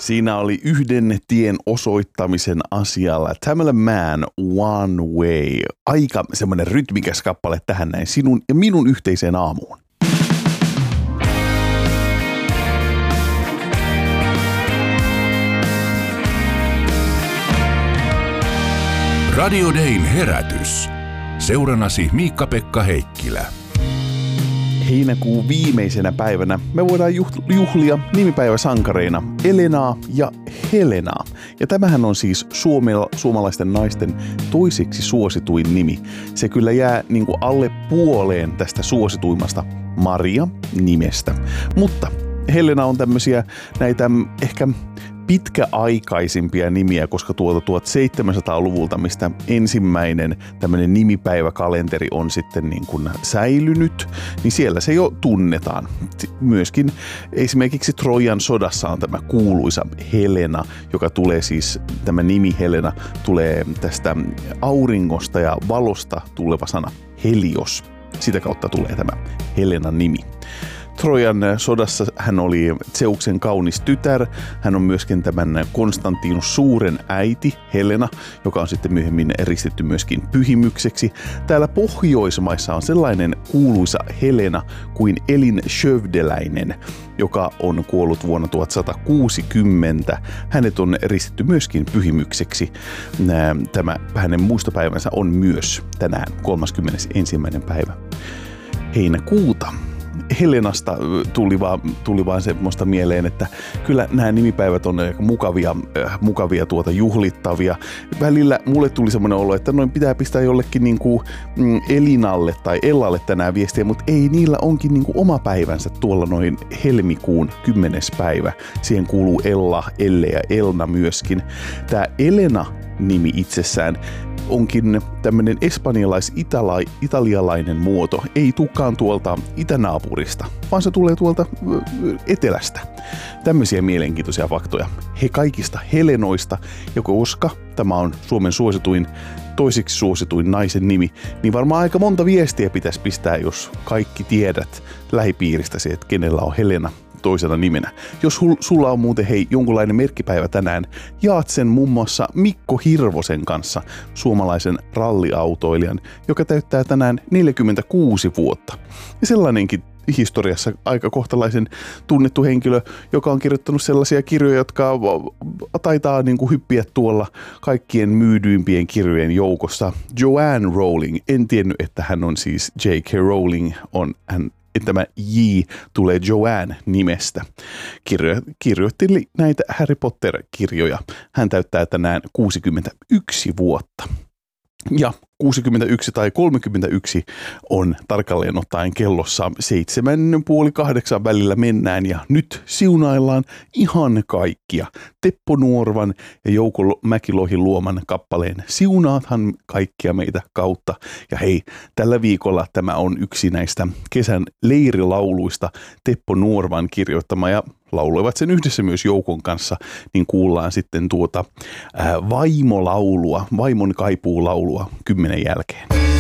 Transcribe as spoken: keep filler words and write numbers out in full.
Siinä oli yhden tien osoittamisen asialla Tamela Mann, One Way. Aika semmoinen rytmikäs kappale tähän näin sinun ja minun yhteiseen aamuun. Radio Dayn herätys. Seurannasi Miikka-Pekka Heikkilä. Heinäkuun viimeisenä päivänä me voidaan juhlia nimipäiväsankareina Elenaa ja Helenaa. Ja tämähän on siis suomala, suomalaisten naisten toiseksi suosituin nimi. Se kyllä jää niin kuin alle puoleen tästä suosituimmasta Maria-nimestä. Mutta Helena on tämmöisiä näitä ehkä pitkäaikaisimpia nimiä, koska tuolta tuhatseitsemänsataaluvulta, mistä ensimmäinen tämmöinen nimipäiväkalenteri on sitten niin kuin säilynyt, niin siellä se jo tunnetaan. Myöskin esimerkiksi Trojan sodassa on tämä kuuluisa Helena, joka tulee siis, tämä nimi Helena tulee tästä auringosta ja valosta tuleva sana Helios. Sitä kautta tulee tämä Helenan nimi. Trojan sodassa hän oli Zeuksen kaunis tytär. Hän on myöskin tämän Konstantinus Suuren äiti, Helena, joka on sitten myöhemmin ristitty myöskin pyhimykseksi. Täällä Pohjoismaissa on sellainen kuuluisa Helena kuin Elin Skövdeläinen, joka on kuollut vuonna tuhatsatakuusikymmentä. Hänet on ristitty myöskin pyhimykseksi. Tämä hänen muistopäivänsä on myös tänään kolmaskymmenesensimmäinen päivä heinäkuuta. Helenasta tuli vaan, tuli vaan semmoista mieleen, että kyllä nämä nimipäivät on mukavia, mukavia tuota juhlittavia. Välillä mulle tuli semmoinen olo, että noin pitää pistää jollekin niin kuin Elinalle tai Ellalle tänään viestiä, mutta ei, niillä onkin niin kuin oma päivänsä tuolla noin helmikuun kymmenes päivä. Siihen kuuluu Ella, Elle ja Elna myöskin. Tämä Elena-nimi itsessään onkin tämmöinen espanjalais-italialainen muoto. Ei tulekaan tuolta itänaapurista, vaan se tulee tuolta etelästä. Tämmöisiä mielenkiintoisia faktoja. He kaikista Helenoista, ja koska tämä on Suomen suosituin, toiseksi suosituin naisen nimi, niin varmaan aika monta viestiä pitäisi pistää, jos kaikki tiedät lähipiiristäsi, että kenellä on Helena toisena nimenä. Jos sulla on muuten hei jonkunlainen merkkipäivä tänään, jaat sen muun muassa Mikko Hirvosen kanssa, suomalaisen ralliautoilijan, joka täyttää tänään neljäkymmentäkuusi vuotta. Ja sellainenkin historiassa aika kohtalaisen tunnettu henkilö, joka on kirjoittanut sellaisia kirjoja, jotka taitaa niin kuin hyppiä tuolla kaikkien myydyimpien kirjojen joukossa. Joanne Rowling, en tiennyt, että hän on siis J K Rowling, on hän tämä J tulee Joanne nimestä. Kirjo, kirjoitteli näitä Harry Potter-kirjoja. Hän täyttää tänään kuusikymmentäyksi vuotta. Ja kuusikymmentäyksi tai kolmekymmentäyksi on tarkalleen ottaen kellossa seitsemän puoli kahdeksan välillä mennään ja nyt siunaillaan ihan kaikkia. Teppo Nuorvan ja Jouko Mäkilohin luoman kappaleen Siunaathan kaikkia meitä kautta. Ja hei, tällä viikolla tämä on yksi näistä kesän leirilauluista Teppo Nuorvan kirjoittama ja lauloivat sen yhdessä myös Joukon kanssa, niin kuullaan sitten tuota ää, vaimolaulua, vaimon kaipuulaulua kymmenen jälkeen.